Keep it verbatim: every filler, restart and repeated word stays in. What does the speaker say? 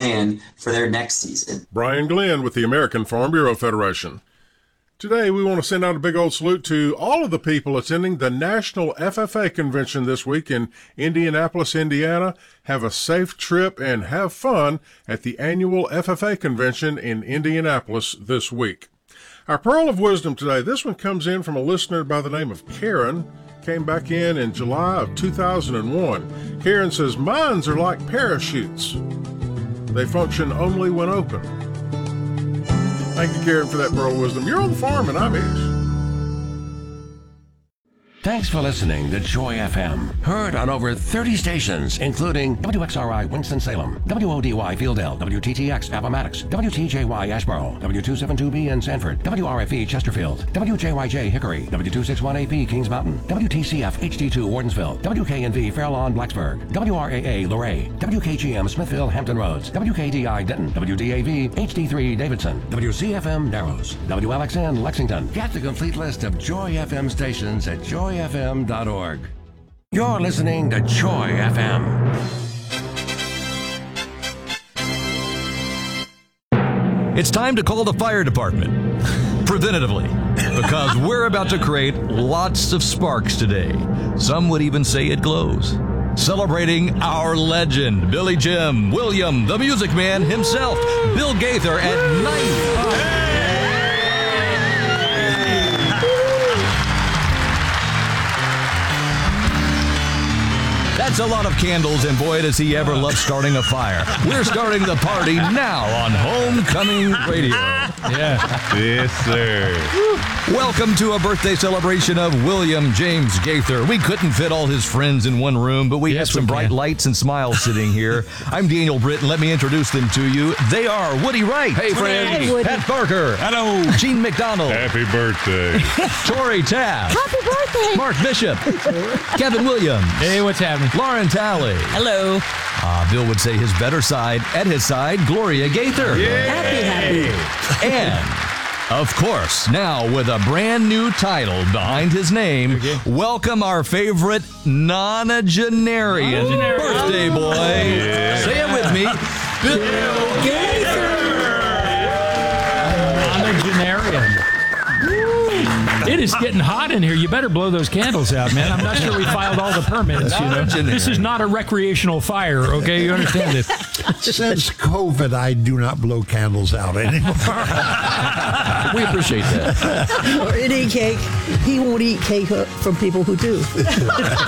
plan for their next season. Brian Glenn with the American Farm Bureau Federation. Today, we want to send out a big old salute to all of the people attending the National F F A Convention this week in Indianapolis, Indiana. Have a safe trip and have fun at the annual F F A Convention in Indianapolis this week. Our Pearl of Wisdom today, this one comes in from a listener by the name of Karen. Came back in in July of two thousand one. Karen says, "Minds are like parachutes. They function only when open." Thank you, Karen, for that Pearl of Wisdom. You're on the farm, and I'm Ish. Thanks for listening to Joy F M. Heard on over thirty stations, including W X R I Winston-Salem, W O D Y Fieldale, W T T X Appomattox, W T J Y Asheboro, W two seventy-two B in Sanford, W R F E Chesterfield, W J Y J Hickory, W two sixty-one A P Kings Mountain, W T C F H D two Wardensville, W K N V Fair Lawn Blacksburg, W R A A Luray, W K G M Smithville Hampton Roads, W K D I Denton, W D A V H D three Davidson, W C F M Narrows, W L X N Lexington. Get the complete list of Joy F M stations at joy f m dot org. You're listening to Joy F M. It's time to call the fire department preventatively, because we're about to create lots of sparks today. Some would even say it glows. Celebrating our legend, Billy Jim William, the Music Man himself, Bill Gaither at ninety. That's a lot of candles, and boy, does he ever love starting a fire. We're starting the party now on Homecoming Radio. Yeah. Yes, sir. Welcome to a birthday celebration of William James Gaither. We couldn't fit all his friends in one room, but we Yes, have some we bright can. lights and smiles sitting here. I'm Daniel Britton. Let me introduce them to you. They are Woody Wright. Hey, friend. Hey, Woody. Pat Barker. Hello. Gene McDonald. Happy birthday. Tori Taft. Happy birthday! Mark Bishop. Kevin Williams. Hey, what's happening? Lauren Talley. Hello. Uh, Bill would say his better side. At his side, Gloria Gaither. Happy, happy. And, of course, now with a brand new title behind his name, Okay. welcome our favorite nonagenarian birthday boy. Say it with me, Bill Gaither. Nonagenarian. It is getting hot in here. You better blow those candles out, man. I'm not sure we filed all the permits, you know. This is not a recreational fire, okay? You understand it? Since COVID, I do not blow candles out anymore. We appreciate that. Or any cake. He won't eat cake from people who do.